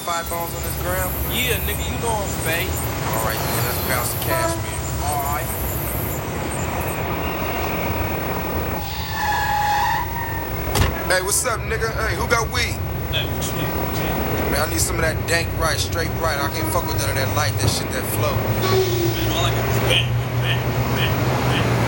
5 bones on this gram? Yeah, nigga, you know I'm fake. Alright, then let's bounce the cash, man. Alright. Hey, what's up, nigga? Hey, who got weed? Hey, what you need? Man, I need some of that dank right, straight right. I can't fuck with none of that light, that shit, that flow. Man, all I got is bang, bang, bang, bang.